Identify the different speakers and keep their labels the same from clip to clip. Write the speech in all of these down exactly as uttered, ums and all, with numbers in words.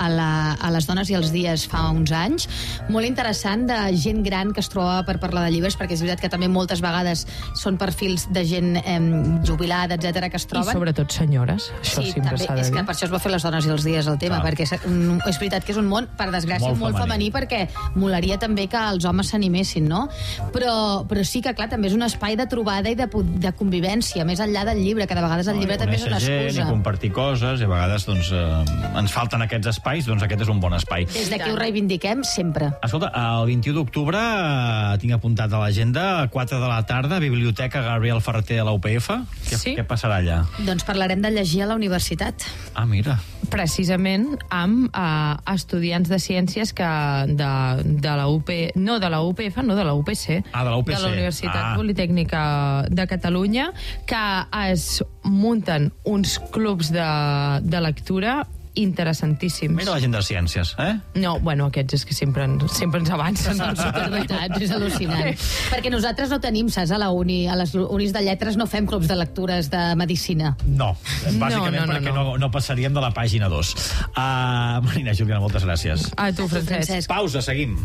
Speaker 1: a, la, a les dones i els dies fa uns anys, molt interessant, de gent gran que es troba per parlar de llibres, perquè és veritat que també moltes vegades són perfils de gent eh, jubilada, etcètera, que es troben.
Speaker 2: I sobretot senyores, això
Speaker 1: sí,
Speaker 2: sempre
Speaker 1: també,
Speaker 2: s'ha de dir.
Speaker 1: És que per això es va fer les dones i els dies al tema,
Speaker 3: Clar.
Speaker 1: perquè és, un, és veritat que és un món, per desgràcia, molt, molt femení, perquè molaria també que els homes s'animessin, no? Però, però sí que, clar, també és un espai de trobada i de, de convivència, més enllà del llibre, que de vegades el llibre també és una
Speaker 3: gent,
Speaker 1: excusa.
Speaker 3: I compartir coses, i a vegades doncs, eh, ens falten aquests espais, doncs aquest és un bon espai.
Speaker 1: Des d'aquí ho reivindiquem sempre.
Speaker 3: Escolta, el vint-i-u d'octubre eh, tinc apuntat a l'agenda, a quatre de la tarda, Biblioteca Gabriel Ferreter a la U P F. Què,
Speaker 2: Sí.
Speaker 3: què passarà allà?
Speaker 1: Doncs parlarem de llegir a la universitat.
Speaker 3: Ah, mira.
Speaker 2: Precisament amb eh, estudiants de ciències que de, de la U P... No, de la U P F, no, de la U P C.
Speaker 3: Ah, de la U P C.
Speaker 2: De la Universitat
Speaker 3: Ah.
Speaker 2: Politècnica de Catalunya, que es munten uns clubs de, de lectura interessantíssims.
Speaker 3: Mira la gent de ciències, eh?
Speaker 2: No, bueno, aquests és que sempre, ens- sempre ens avancen.
Speaker 1: Són superveritats, és al·lucinant. Perquè nosaltres no tenim, saps, a la uni, a les unis de lletres no fem clubs de lectures de medicina.
Speaker 3: No, bàsicament
Speaker 2: no, no,
Speaker 3: perquè
Speaker 2: no.
Speaker 3: no, no passaríem de la pàgina dos. Uh, Marina, Juliana, moltes gràcies.
Speaker 2: A tu, Francesc.
Speaker 1: Francesc.
Speaker 3: Pausa, seguim.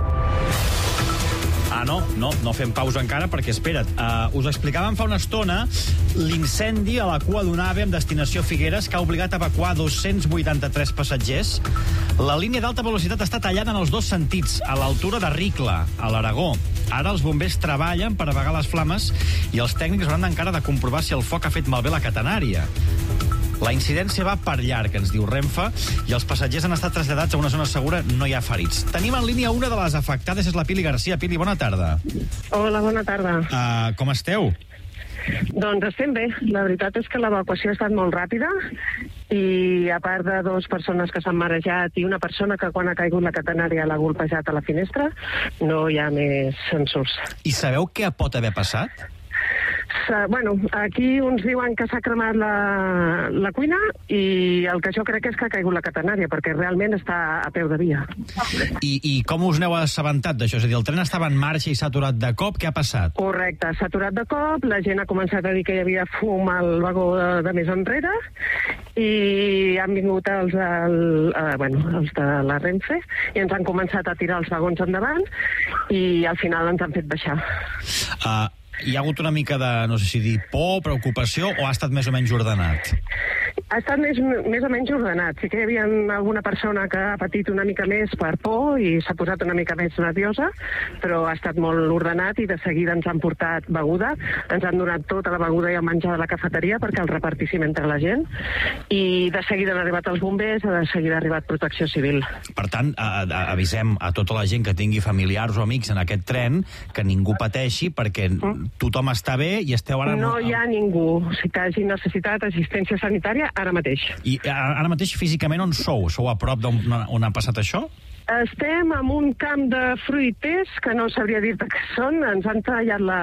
Speaker 3: Ah, no, no, no fem pausa encara perquè, espera't, uh, us explicàvem fa una estona l'incendi a la cua d'un AVE amb destinació Figueres que ha obligat a evacuar dos-cents vuitanta-tres passatgers. La línia d'alta velocitat està tallada en els dos sentits, a l'altura de Ricla, a l'Aragó. Ara els bombers treballen per apagar les flames i els tècnics hauran encara de comprovar si el foc ha fet malbé la catenària. La incidència va per llarg, ens diu Renfe, i els passatgers han estat traslladats a una zona segura, no hi ha ferits. Tenim en línia una de les afectades, és la Pili Garcia. Pili, bona tarda.
Speaker 4: Hola, bona tarda.
Speaker 3: Uh, com esteu?
Speaker 4: Doncs estem bé. La veritat és que l'evacuació ha estat molt ràpida i a part de dues persones que s'han marejat i una persona que quan ha caigut la catenària l'ha golpejat a la finestra, no hi ha més ensurts.
Speaker 3: I sabeu què pot haver passat?
Speaker 4: Bueno, aquí uns diuen que s'ha cremat la, la cuina i el que jo crec és que ha caigut la catenària, perquè realment està a peu de via.
Speaker 3: I, i com us n'heu assabentat d'això? És a dir, el tren estava en marxa i s'ha aturat de cop. Què ha passat?
Speaker 4: Correcte, s'ha aturat de cop, la gent ha començat a dir que hi havia fum al vagó de, de més enrere i han vingut els, el, eh, bueno, els de la Renfe i ens han començat a tirar els vagons endavant i al final ens han fet baixar.
Speaker 3: Uh, hi ha hagut una mica de, no sé si dir, por, preocupació, o ha estat més o menys ordenat?
Speaker 4: Ha estat més, més o menys ordenat. Sí que hi havia alguna persona que ha patit una mica més per por i s'ha posat una mica més nerviosa, però ha estat molt ordenat i de seguida ens han portat beguda, ens han donat tota la beguda i el menjar de la cafeteria perquè el repartíssim entre la gent i de seguida han arribat els bombers, de seguida ha arribat Protecció Civil.
Speaker 3: Per tant, a, a, avisem a tota la gent que tingui familiars o amics en aquest tren que ningú pateixi perquè mm. tothom està bé i esteu ara...
Speaker 4: No hi ha ningú que hagi necessitat assistència sanitària ara mateix.
Speaker 3: I ara mateix físicament on sou? Sou a prop d'on on ha passat això?
Speaker 4: Estem en un camp de fruiters que no sabria dir-te què són. Ens han tallat la,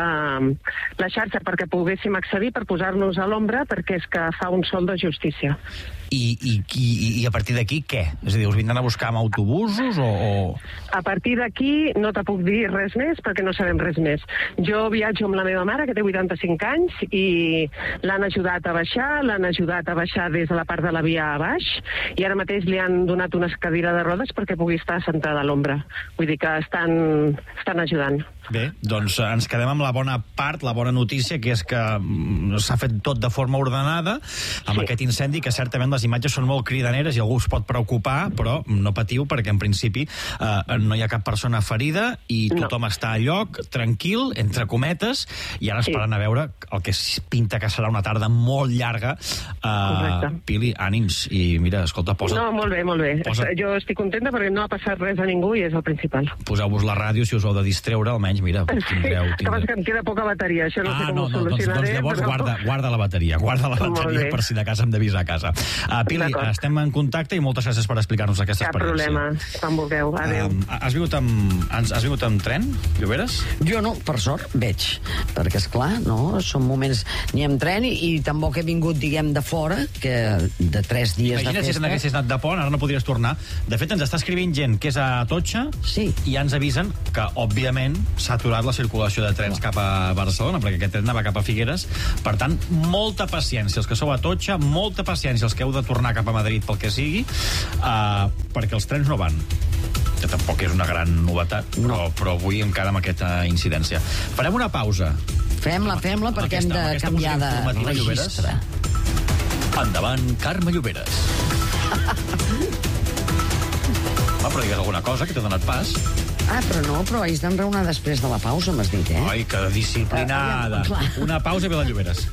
Speaker 4: la xarxa perquè poguéssim accedir per posar-nos a l'ombra perquè és que fa un sol de justícia.
Speaker 3: I, i, i, i a partir d'aquí què? És a dir, us vindran a buscar amb autobusos o...? o...
Speaker 4: A partir d'aquí no te puc dir res més perquè no sabem res més. Jo viatjo amb la meva mare, que té vuitanta-cinc anys, i l'han ajudat a baixar, l'han ajudat a baixar des de la part de la via a baix, i ara mateix li han donat una cadira de rodes perquè pugui estar sentada a l'ombra. Vull dir que estan, estan ajudant.
Speaker 3: Bé, doncs ens quedem amb la bona part, la bona notícia, que és que s'ha fet tot de forma ordenada, amb sí. aquest incendi, que certament les imatges són molt cridaneres i algú es pot preocupar, però no patiu, perquè en principi eh, no hi ha cap persona ferida i tothom no. està a lloc, tranquil, entre cometes, i ara esperant sí. a veure el que pinta que serà una tarda molt llarga. Eh, Pili, ànims, i mira, escolta, posa...
Speaker 4: No, molt bé, molt bé.
Speaker 3: Posa...
Speaker 4: Jo estic contenta perquè no ha passat res a ningú i és el principal.
Speaker 3: Poseu-vos la ràdio, si us heu de distreure, almenys, mira, tindreu...
Speaker 4: Sí, que que em queda poca bateria, això no
Speaker 3: ah,
Speaker 4: sé com
Speaker 3: no,
Speaker 4: ho
Speaker 3: no,
Speaker 4: solucionaré.
Speaker 3: Doncs, doncs llavors
Speaker 4: però...
Speaker 3: guarda, guarda la bateria, guarda la bateria per si de casa hem d'avisar a casa. Uh, Pili, estem en contacte i moltes gràcies per explicar-nos aquesta
Speaker 4: Cap
Speaker 3: experiència.
Speaker 4: Cap problema, quan vulgueu. Adéu.
Speaker 3: Uh, has, vingut amb, has, has vingut amb tren, Lloberes?
Speaker 5: Jo no, per sort, veig. Perquè, esclar, no, són moments... Ni amb tren i, i tampoc he vingut, diguem, de fora, que de tres dies
Speaker 3: Imagina
Speaker 5: de festa...
Speaker 3: si n'haguessis anat de pont, ara no podries tornar. De fet, ens està escrivint gent que és a Atocha
Speaker 5: sí.
Speaker 3: i ja ens avisen que, òbviament, s'ha aturat la circulació de trens cap a Barcelona, perquè aquest tren anava cap a Figueres. Per tant, molta paciència. Els que sou a Atocha, molta paciència. Els que heu de tornar cap a Madrid pel que sigui, uh, perquè els trens no van. Que tampoc és una gran novetat, però, no. però avui encara amb aquesta incidència. Farem una pausa.
Speaker 5: Fem-la, fem-la, perquè hem de canviar de registre.
Speaker 3: Endavant, Carme Lloberes. Va, però digues alguna cosa, que t'he donat pas.
Speaker 5: Ah, però no, però ells d'enraonar després de la pausa, m'has dit, eh?
Speaker 3: Ai, que disciplinada. Uh, una pausa i ve la Lloberes.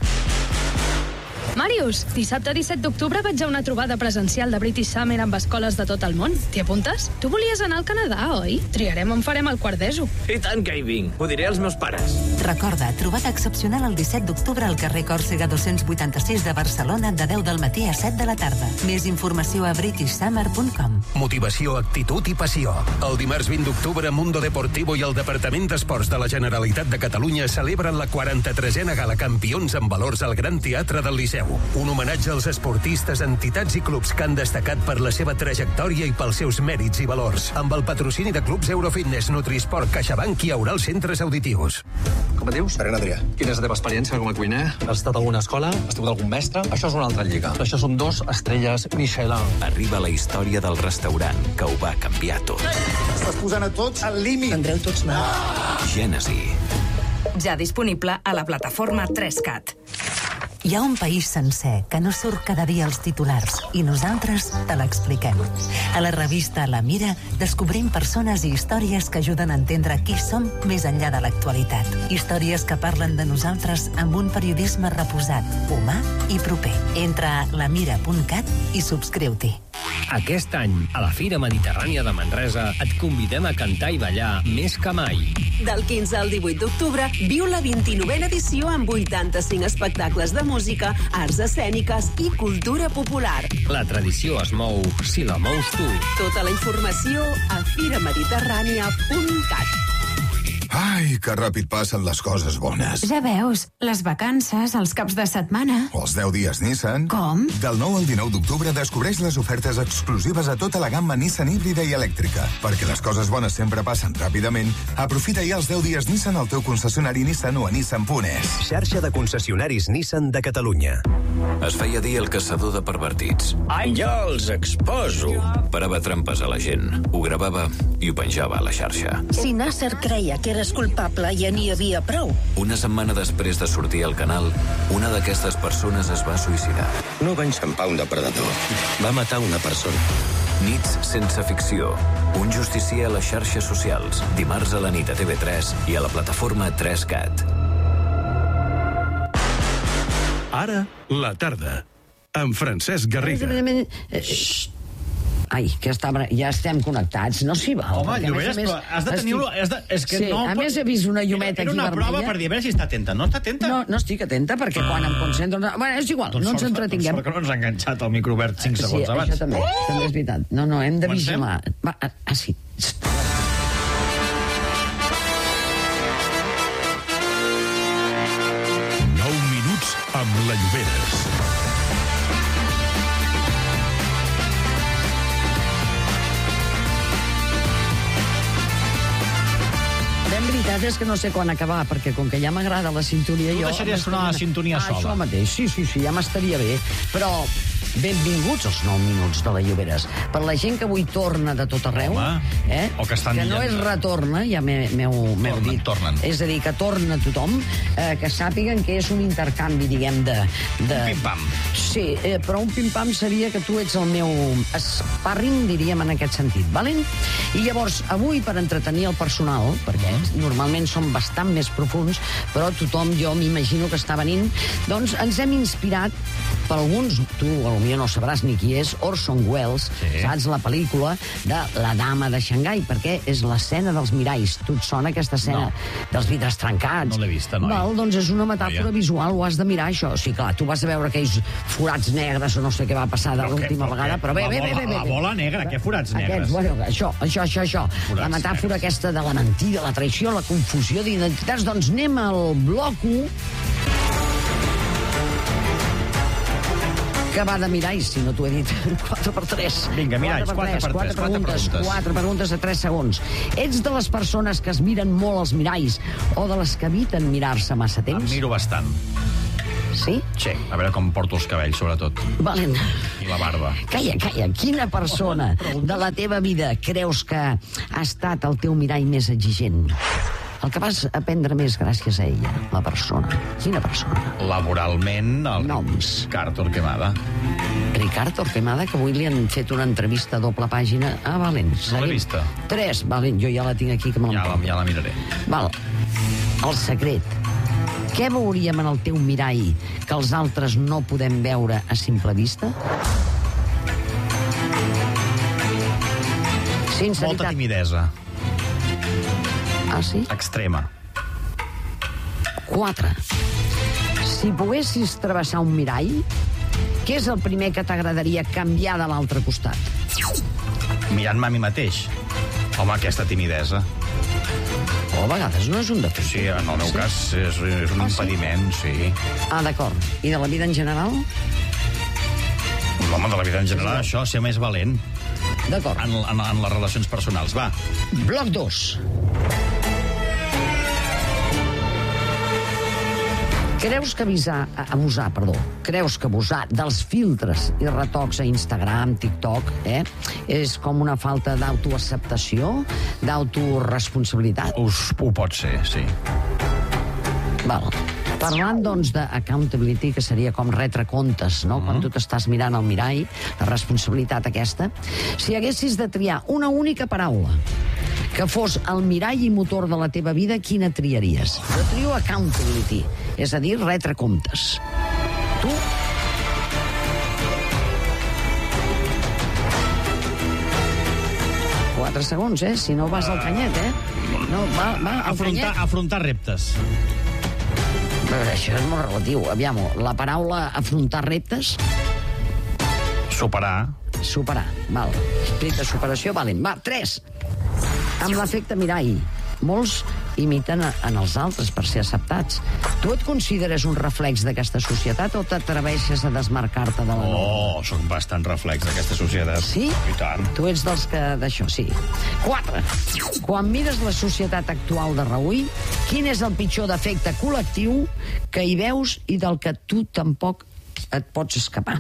Speaker 6: Màrius, dissabte disset d'octubre vaig a una trobada presencial de British Summer amb escoles de tot el món. T'hi apuntes? Tu volies anar al Canadà, oi? Triarem on farem el quart d'ESO.
Speaker 7: I tant que hi vinc. Ho diré als meus pares.
Speaker 8: Recorda, trobada excepcional el disset d'octubre al carrer Còrsega dos-cents vuitanta-sis de Barcelona de deu del matí a set de la tarda. Més informació a british summer punt com.
Speaker 9: Motivació, actitud i passió. El dimarts vint d'octubre, Mundo Deportivo i el Departament d'Esports de la Generalitat de Catalunya celebren la quaranta-tresena Gala Campions en valors al Gran Teatre del Liceu. Un homenatge als esportistes, entitats i clubs que han destacat per la seva trajectòria i pels seus mèrits i valors. Amb el patrocini de clubs Eurofitness, Nutrisport, CaixaBank i Aural Centres Auditius.
Speaker 10: Com et dius? Serena Adrià. Quina és la teva experiència com a cuiner? Has estat a alguna escola? Has tingut algun mestre? Això és una altra lliga. Això són dos estrelles Michelin.
Speaker 11: Arriba la història del restaurant que ho va canviar tot.
Speaker 12: Estàs posant a tots al límit.
Speaker 8: Andreu tots mal.
Speaker 11: Gènesi.
Speaker 13: Ja disponible a la plataforma tres cat.
Speaker 8: Hi ha un país sencer que no surt cada dia als titulars i nosaltres te l'expliquem. A la revista La Mira descobrim persones i històries que ajuden a entendre qui som més enllà de l'actualitat. Històries que parlen de nosaltres amb un periodisme reposat, humà i proper. Entra a la mira punt cat i subscriu-t'hi.
Speaker 14: Aquest any, a la Fira Mediterrània de Manresa, et convidem a cantar i ballar més que mai.
Speaker 15: Del quinze al divuit d'octubre, viu la vint-i-novena edició amb vuitanta-cinc espectacles de música, arts escèniques i cultura popular.
Speaker 14: La tradició es mou si la mous tu.
Speaker 15: Tota la informació a fira mediterrània punt cat.
Speaker 16: Ai, que ràpid passen les coses bones.
Speaker 17: Ja veus, les vacances, els caps de setmana...
Speaker 16: O els deu dies Nissan.
Speaker 17: Com?
Speaker 16: Del nou al dinou d'octubre descobreix les ofertes exclusives a tota la gamma Nissan híbrida i elèctrica. Perquè les coses bones sempre passen ràpidament, aprofita ja els deu dies Nissan al teu concessionari Nissan o a nissan punt es.
Speaker 18: Xarxa de concessionaris Nissan de Catalunya.
Speaker 11: Es feia dir el caçador de pervertits.
Speaker 7: Ai, jo els exposo.
Speaker 11: Parava trampes a la gent, ho gravava i ho penjava a la xarxa.
Speaker 19: Si Nasser creia que eres culpable, ja n'hi havia prou.
Speaker 11: Una setmana després de sortir al canal, una d'aquestes persones es va suïcidar.
Speaker 20: No va enxampar un depredador. Va matar una persona.
Speaker 11: Nits sense ficció. Un justicier a les xarxes socials. Dimarts a la nit a T V tres i a la plataforma tres cat.
Speaker 9: Ara, la tarda. Amb Francesc Garriga.
Speaker 5: Xxt. Ai, que està, ja estem connectats, no s'hi va.
Speaker 3: Home, Lloberes, però has de tenir-lo... És que
Speaker 5: sí,
Speaker 3: no,
Speaker 5: a més he vist una llumeta
Speaker 3: era, era
Speaker 5: aquí
Speaker 3: una
Speaker 5: vermella.
Speaker 3: prova per dir, a veure si està atenta. No està atenta?
Speaker 5: No, no estic atenta, perquè quan em concentro... Bueno, és igual,
Speaker 3: doncs
Speaker 5: no ens entretinguem.
Speaker 3: Doncs sort que no ens ha enganxat el micro obert cinc segons
Speaker 5: sí,
Speaker 3: abans.
Speaker 5: Sí, això també, oh! també és veritat. No, no, hem de
Speaker 3: Comencem?
Speaker 5: vigilar. Va, ah, sí.
Speaker 9: Nou minuts amb la Lloberes.
Speaker 5: Ben veritat és que no sé quan acabar, perquè com que ja m'agrada la sintonia...
Speaker 3: Tu deixaries sonar la sintonia
Speaker 5: ah,
Speaker 3: sola.
Speaker 5: Això mateix, sí, sí, sí, ja m'estaria bé. Però benvinguts als nou minuts de la Lloberes. Per la gent que avui torna de tot arreu,
Speaker 3: Home,
Speaker 5: eh,
Speaker 3: o que estan
Speaker 5: que no és retorna, ja m'heu dit.
Speaker 3: Tornen.
Speaker 5: És a dir, que torna tothom, eh, que sàpiguen que és un intercanvi, diguem, de... de...
Speaker 3: Un pim-pam.
Speaker 5: Sí, eh, però un pim-pam seria que tu ets el meu sparring, diríem, en aquest sentit, valent? I llavors, avui, per entretenir el personal, perquè normalment som bastant més profuns, però tothom, jo m'imagino que està venint, doncs ens hem inspirat per alguns, tu potser no sabràs ni qui és, Orson Welles, sí. Saps, la pel·lícula de La dama de Xangai, perquè és l'escena dels miralls. Tu et sona aquesta escena
Speaker 3: no.
Speaker 5: dels vidres trencats?
Speaker 3: No l'he vista, noi.
Speaker 5: Val, doncs és una metàfora
Speaker 3: Noia.
Speaker 5: visual, ho has de mirar, això. Sí, clar, tu vas a veure aquells forats negres o no sé què va passar de l'última vegada, però bé, bé, bé, bé, bé.
Speaker 3: La bola negra, què forats negres?
Speaker 5: Aquests, bueno, això, això, això, això. Forats la metàfora negres. Aquesta de la mentida, la traïció, la confusió d'identitats. Doncs anem al bloc u, que va de miralls, si no t'ho he dit. quatre per tres.
Speaker 3: Vinga, miralls, quatre per tres.
Speaker 5: quatre preguntes, quatre preguntes a tres segons. Ets de les persones que es miren molt als miralls o de les que eviten mirar-se massa temps?
Speaker 3: Em miro bastant.
Speaker 5: Sí?
Speaker 3: Sí, a veure com porto els cabells, sobretot.
Speaker 5: Valent.
Speaker 3: I la barba.
Speaker 5: Calla, calla. Quina persona de la teva vida creus que ha estat el teu mirall més exigent? El que vas aprendre més gràcies a ella, la persona. Quina persona?
Speaker 3: Laboralment, el
Speaker 5: Noms.
Speaker 3: Ricard Torquemada.
Speaker 5: Ricard Torquemada, que avui li han fet una entrevista a doble pàgina. Ah, Valent.
Speaker 3: No l'he vista.
Speaker 5: Tres, Valent. Jo ja la tinc aquí, que me
Speaker 3: Ja la, ja la miraré.
Speaker 5: Val. El secret. Què veuríem en el teu mirall que els altres no podem veure a simple vista? Sinceritat.
Speaker 3: Molta timidesa.
Speaker 5: Ah, sí?
Speaker 3: Extrema.
Speaker 5: Quatre. Si poguessis travessar un mirall, què és el primer que t'agradaria canviar de l'altre costat?
Speaker 3: Mirant-me a mi mateix. Home, aquesta timidesa.
Speaker 5: O a vegades no és un defecte.
Speaker 3: Sí, en el meu
Speaker 5: Sí?
Speaker 3: cas és, és un
Speaker 5: Ah, sí?
Speaker 3: impediment, sí.
Speaker 5: Ah, d'acord. I de la vida en general?
Speaker 3: Home, de la vida en general, això, ser més valent.
Speaker 5: D'acord.
Speaker 3: En, en, en les relacions personals, va.
Speaker 5: Bloc dos. Creus que avisar, abusar, perdó, creus que abusar dels filtres i retocs a Instagram, TikTok, eh, és com una falta d'autoacceptació, d'autoresponsabilitat?
Speaker 3: Us, ho pot ser, sí.
Speaker 5: Val. Parlant, doncs, d'accountability, que seria com retre comptes, no? Mm. Quan tu t'estàs mirant al mirall, la responsabilitat aquesta. Si haguessis de triar una única paraula que fos el mirall i motor de la teva vida, quina triaries? Jo trio accountability, és a dir, retre comptes. Tu? Quatre segons, eh? Si no vas al canyet, eh? No, va, va, al
Speaker 3: Afrontar,
Speaker 5: canyet.
Speaker 3: afrontar reptes.
Speaker 5: Però això és molt relatiu. Aviam, la paraula afrontar reptes...
Speaker 3: Superar.
Speaker 5: Superar, val. Esprit de superació, valen. Va, tres. Amb l'efecte mirall. Molts imiten a, en els altres per ser acceptats. Tu et consideres un reflex d'aquesta societat o t'atreveixes a desmarcar-te de la norma?
Speaker 3: Oh, soc bastant reflex d'aquesta societat.
Speaker 5: Sí?
Speaker 3: I tant.
Speaker 5: Tu ets dels que d'això, sí. Quatre. Quan mires la societat actual de Raül, quin és el pitjor defecte col·lectiu que hi veus i del que tu tampoc et pots escapar?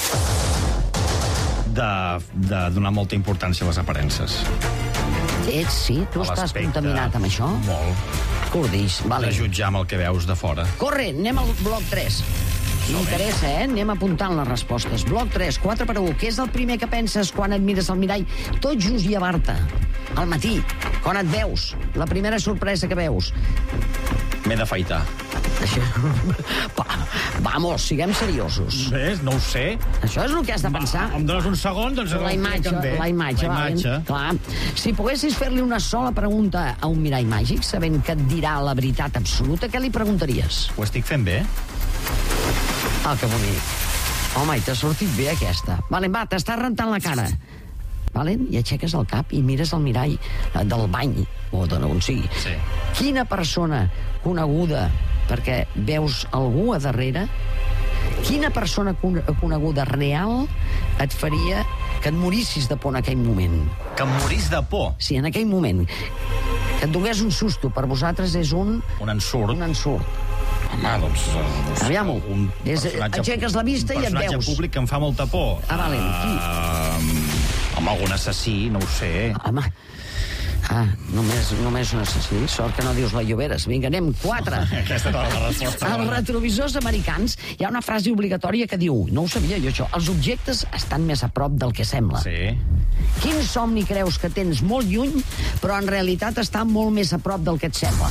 Speaker 3: De, de donar molta importància a les aparences.
Speaker 5: Ets, sí? Tu
Speaker 3: A
Speaker 5: estàs
Speaker 3: l'aspecte.
Speaker 5: contaminat amb això?
Speaker 3: Molt.
Speaker 5: Cordis, vale.
Speaker 3: De jutjar amb el que veus de fora.
Speaker 5: Corre, anem al bloc tres. M'interessa, eh? Anem apuntant les respostes. Bloc tres, quatre per un. Què és el primer que penses quan et mires al mirall? Tot just llevar-te. Al matí, quan et veus. La primera sorpresa que veus.
Speaker 3: M'he d'afaitar.
Speaker 5: Això... Va, vamos, siguem seriosos.
Speaker 3: Ves? No ho sé.
Speaker 5: Això és el que has de pensar.
Speaker 3: Em dones un segon, doncs...
Speaker 5: La imatge, la imatge,
Speaker 3: La imatge.
Speaker 5: va, clar. Si poguessis fer-li una sola pregunta a un mirall màgic, sabent que et dirà la veritat absoluta, què li preguntaries?
Speaker 3: Ho estic fent bé?
Speaker 5: Ah, que bonic. Home, i t'ha sortit bé, aquesta. Vale, va, t'estàs rentant la cara. Vale? I aixeques el cap i mires el mirall eh, del bany, o d'on sigui.
Speaker 3: Sí.
Speaker 5: Quina persona coneguda, perquè veus algú a darrere, quina persona con coneguda real et faria que et morissis de por en aquell moment?
Speaker 3: Que em morís de por?
Speaker 5: Sí, en aquell moment. Que et donés un susto. Per vosaltres és un...
Speaker 3: Un ensurt.
Speaker 5: Un ensurt.
Speaker 3: Home, doncs... Uh,
Speaker 5: Aviam-ho.
Speaker 3: Un
Speaker 5: És-
Speaker 3: personatge-
Speaker 5: aixeques la vista i et
Speaker 3: Un
Speaker 5: veus.
Speaker 3: personatge públic que em fa molta por.
Speaker 5: Ah, valent. Qui?
Speaker 3: Uh, home, algun assassí, no ho sé.
Speaker 5: Home, ah, només, només un assassí. Sort que no dius la Lloberes. Vinga, anem. Quatre.
Speaker 3: Aquesta era la resposta.
Speaker 5: Als retrovisors americans hi ha una frase obligatòria que diu, no ho sabia jo això, els objectes estan més a prop del que sembla.
Speaker 3: Sí.
Speaker 5: Quin somni creus que tens molt lluny, però en realitat està molt més a prop del que et sembla?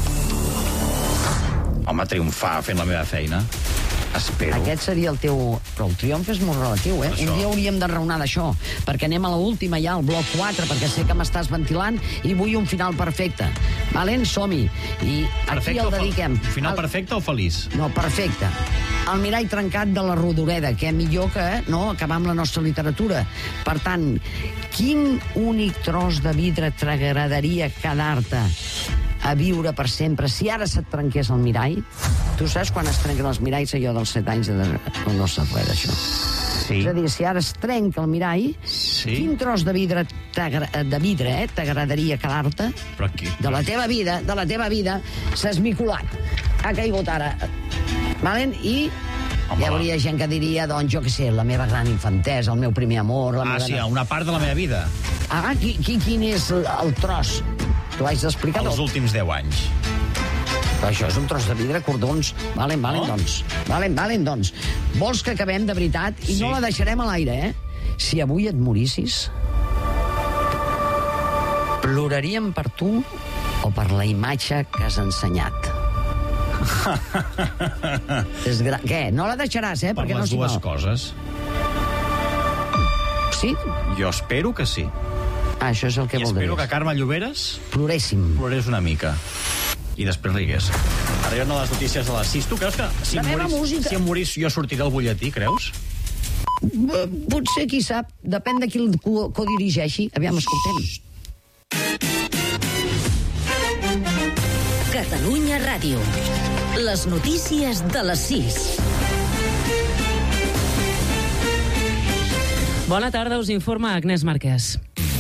Speaker 3: Home, triomfar fent la meva feina. Espero.
Speaker 5: Aquest seria el teu... Però el triomf és molt relatiu, eh?
Speaker 3: Això.
Speaker 5: Un dia hauríem de raonar d'això, perquè anem a l'última ja, al bloc quatre, perquè sé que m'estàs ventilant i vull un final perfecte. Valent, som-hi. I aquí
Speaker 3: Perfecte
Speaker 5: el
Speaker 3: o fel-
Speaker 5: dediquem.
Speaker 3: Final
Speaker 5: al...
Speaker 3: perfecte o feliç?
Speaker 5: No, perfecte. El mirall trencat de la Rodoreda, que millor que no acabar amb la nostra literatura. Per tant, quin únic tros de vidre t'agradaria quedar-te a viure per sempre si ara se't trenqués el mirall? Tu saps quan es trenquen els miralls, allò dels set anys de... No, no sap res d'això.
Speaker 3: Sí.
Speaker 5: És a dir, si ara es trenca el mirall,
Speaker 3: Sí.
Speaker 5: quin tros de vidre t'agra- de vidre eh, t'agradaria quedar-te?
Speaker 3: Però aquí...
Speaker 5: De la teva vida, de la teva vida, s'ha esmicolat. Ha caigut ara. Valen? I hi hauria gent que diria, doncs, jo què sé, la meva gran infantesa, el meu primer amor... La
Speaker 3: ah,
Speaker 5: meva...
Speaker 3: sí, una part de la meva vida.
Speaker 5: Ah, qui, qui, quin és el, el tros? T'ho haig d'explicar?
Speaker 3: Els últims deu anys.
Speaker 5: Però això és un tros de vidre, cordons. Valen, valen, no? doncs. Valen, valen, doncs. Vols que acabem de veritat? I sí. no la deixarem a l'aire, eh? Si avui et morissis, ploraríem per tu o per la imatge que has ensenyat? Desgra... Què? No la deixaràs, eh?
Speaker 3: Per
Speaker 5: Perquè
Speaker 3: les
Speaker 5: no
Speaker 3: dues coses.
Speaker 5: Sí?
Speaker 3: Jo espero que sí.
Speaker 5: Ah, això és el que
Speaker 3: I
Speaker 5: voldries.
Speaker 3: espero que Carme Lloberes...
Speaker 5: Ploréssim.
Speaker 3: Plorés una mica. I després rigués. Arriben a les notícies de les sis. Tu creus que si
Speaker 5: la
Speaker 3: em
Speaker 5: meva
Speaker 3: morís,
Speaker 5: música...
Speaker 3: si em morís jo sortiré al butlletí, creus?
Speaker 5: Potser, qui sap. Depèn de qui el codirigeixi. Aviam, escoltem.
Speaker 19: Catalunya Ràdio. Les notícies de les sis.
Speaker 21: Bona tarda, us informa Agnès Marquès.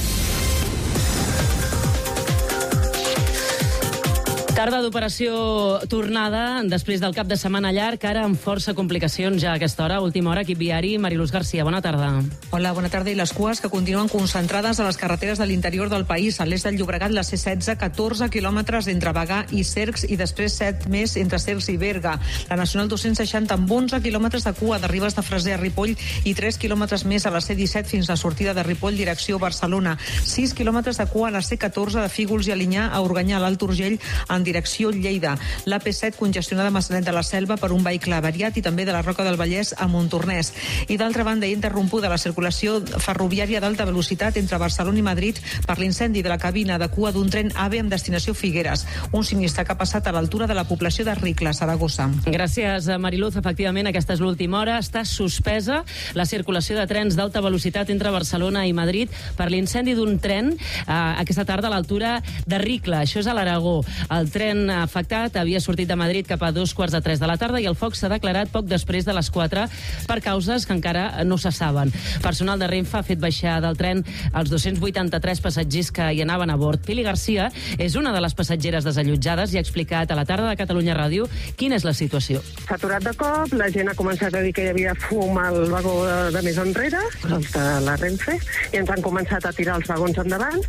Speaker 21: Tarda d'operació tornada, després del cap de setmana llarg, ara amb força complicacions ja a aquesta hora. Última hora, equip viari, Mariluz García, bona tarda.
Speaker 22: Hola, bona tarda. I les cues que continuen concentrades a les carreteres de l'interior del país. A l'est del Llobregat, la C setze, catorze quilòmetres entre Bagà i Cercs i després set més entre Cercs i Berga. La Nacional dos-cents seixanta amb onze quilòmetres de cua de Ribes de Freser a Ripoll i tres quilòmetres més a la C disset fins a la sortida de Ripoll, direcció Barcelona. sis quilòmetres de cua a la C catorze de Fígols i Alinyà a Organyà, a l'Alt Urgell, en direcció Lleida. La P set congestionada a Maçanet de la Selva per un vehicle avariat i també de la Roca del Vallès a Montornès. I d'altra banda, hi ha interrompuda la circulació ferroviària d'alta velocitat entre Barcelona i Madrid per l'incendi de la cabina de cua d'un tren AVE amb destinació Figueres. Un sinistre que ha passat a l'altura de la població de Ricla, Saragossa.
Speaker 21: Gràcies, Mariluz. Efectivament, aquesta és l'última hora. Està suspesa la circulació de trens d'alta velocitat entre Barcelona i Madrid per l'incendi d'un tren eh, aquesta tarda a l'altura de Ricla. Això és a l'Aragó. El tren afectat havia sortit de Madrid cap a dos quarts de tres de la tarda i el foc s'ha declarat poc després de les quatre per causes que encara no se saben. Personal de Renfe ha fet baixar del tren els dos-cents vuitanta-tres passatgers que hi anaven a bord. Pili Garcia és una de les passatgeres desallotjades i ha explicat a la tarda de Catalunya Ràdio quina és la situació.
Speaker 4: S'ha aturat de cop, la gent ha començat a dir que hi havia fum al vagó de, de més enrere, els de la Renfe, i ens han començat a tirar els vagons endavant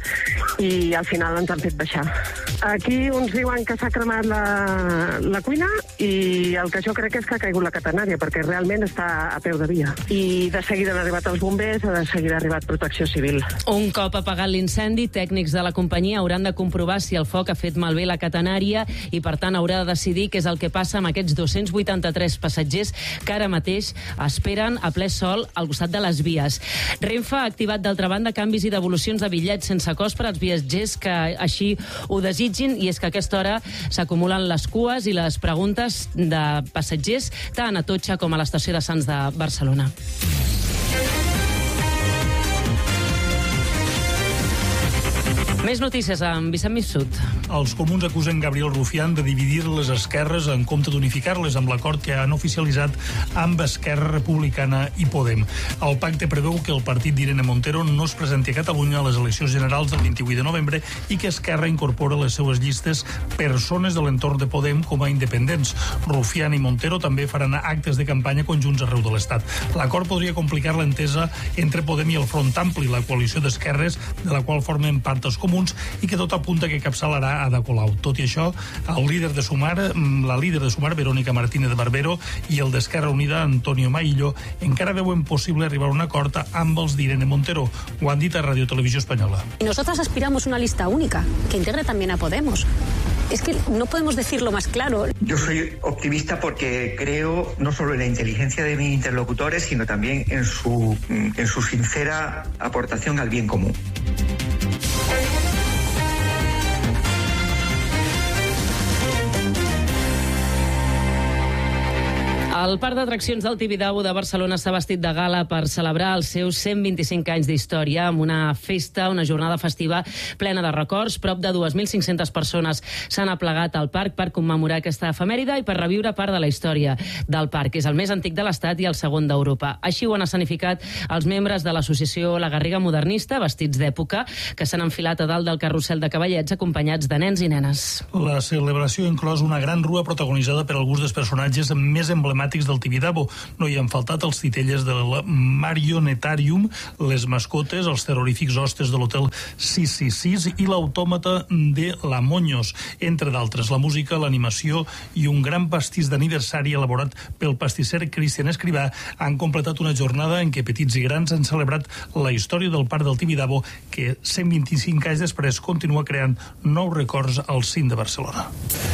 Speaker 4: i al final ens han fet baixar. Aquí uns diuen que s'ha cremat la, la cuina i el que jo crec és que ha caigut la catenària perquè realment està a peu de via. I de seguida han arribat els bombers, de seguida ha arribat Protecció Civil.
Speaker 21: Un cop apagat l'incendi, tècnics de la companyia hauran de comprovar si el foc ha fet malbé la catenària i per tant haurà de decidir què és el que passa amb aquests dos-cents vuitanta-tres passatgers que ara mateix esperen a ple sol al costat de les vies. Renfe ha activat d'altra banda canvis i devolucions de bitllets sense cost per als viatgers que així ho desitgin i és que a aquesta hora s'acumulen les cues i les preguntes de passatgers tant a Totxa com a l'estació de Sants de Barcelona. Més notícies amb Vicent Missut.
Speaker 23: Els comuns acusen Gabriel Rufián de dividir les esquerres en compte d'unificar-les amb l'acord que han oficialitzat amb Esquerra Republicana i Podem. El pacte preveu que el partit d'Irene Montero no es presenti a Catalunya a les eleccions generals del vint-i-vuit de novembre i que Esquerra incorpora a les seues llistes persones de l'entorn de Podem com a independents. Rufián i Montero també faran actes de campanya conjunts arreu de l'Estat. L'acord podria complicar l'entesa entre Podem i el Front Ampli, la coalició d'esquerres de la qual formen part els comuns i que tot apunta que capçalarà Ada Colau. Tot i això, el líder de Sumar, la líder de Sumar, Verónica Martínez de Barbero, i el d'Esquerra Unida, Antonio Maillo, encara veuen possible arribar a un acord amb els d'Irene Montero. Ho han dit a Radio Televisió Espanyola.
Speaker 24: Y nosotros aspiramos a una lista única, que integre también a Podemos. Es que no podemos decirlo más claro.
Speaker 25: Yo soy optimista porque creo no solo en la inteligencia de mis interlocutores, sino también en su, en su sincera aportación al bien común.
Speaker 21: El Parc d'Atraccions del Tibidabo de Barcelona s'ha vestit de gala per celebrar els seus cent vint-i-cinc anys d'història amb una festa, una jornada festiva plena de records. Prop de dos mil cinc-centes persones s'han aplegat al parc per commemorar aquesta efemèride i per reviure part de la història del parc. És el més antic de l'Estat i el segon d'Europa. Així ho han escenificat els membres de l'associació La Garriga Modernista, vestits d'època, que s'han enfilat a dalt del carrusel de cavallets acompanyats de nens i nenes.
Speaker 23: La celebració ha inclòs una gran rua protagonitzada per alguns dels personatges més emblemàtics del Tibidabo. No hi han faltat els titelles del Marionetarium, les mascotes, els terrorífics hostes de l'hotel sis sis sis i l'autòmata de la Moños, entre d'altres. La música, l'animació i un gran pastís d'aniversari elaborat pel pastisser Cristian Escrivà han completat una jornada en què petits i grans han celebrat la història del Parc del Tibidabo, que cent vint-i-cinc anys després continua creant nous records al cim de Barcelona.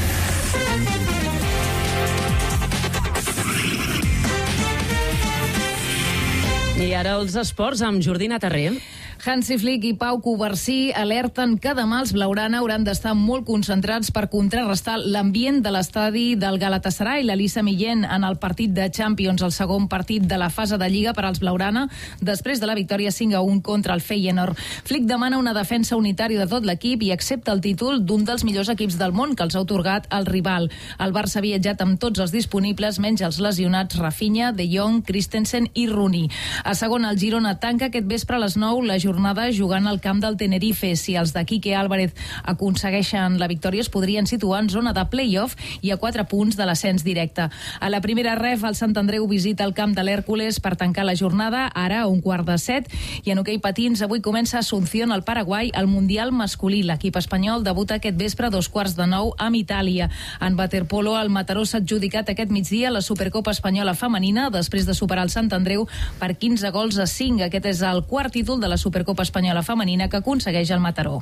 Speaker 21: I ara els esports amb Jordina Terré.
Speaker 1: Hansi Flick i Pau Covarsí alerten que demà els blaugrana hauran d'estar molt concentrats per contrarrestar l'ambient de l'estadi del Galatasaray. L'Elisa Millén en el partit de Champions, el segon partit de la fase de Lliga per als blaugrana, després de la victòria cinc a un contra el Feyenoord. Flick demana una defensa unitària de tot l'equip i accepta el títol d'un dels millors equips del món que els ha otorgat el rival. El Barça ha viatjat amb tots els disponibles, menys els lesionats Rafinha, De Jong, Christensen i Rooney. A segon, el Girona tanca aquest vespre a les nou la jornada jugant al camp del Tenerife. Si els de Quique Álvarez aconsegueixen la victòria, es podrien situar en zona de play-off i a quatre punts de l'ascens directe. A la primera ref, el Sant Andreu visita el camp de l'Hèrcules per tancar la jornada, ara a un quart de set. I en hoquei patins, avui comença a Asunción, al Paraguai, el Mundial masculí. L'equip espanyol debuta aquest vespre a dos quarts de nou amb Itàlia. En waterpolo, el Mataró s'ha adjudicat aquest migdia la Supercopa Espanyola Femenina després de superar el Sant Andreu per quinze gols a cinc. Aquest és el quart títol de la Supercopa Espanyola Femenina que aconsegueix el Mataró.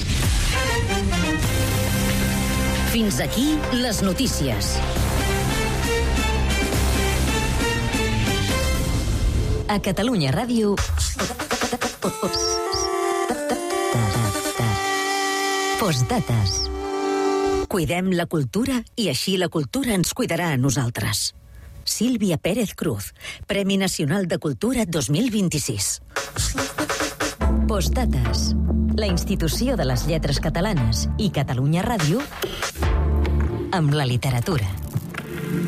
Speaker 19: Fins aquí les notícies.
Speaker 8: A Catalunya Ràdio... Postdates. Cuidem la cultura i així la cultura ens cuidarà a nosaltres. Sílvia Pérez Cruz, Premi Nacional de Cultura dos mil vint-i-sis. Postdates, la institució de les lletres catalanes i Catalunya Ràdio amb la literatura.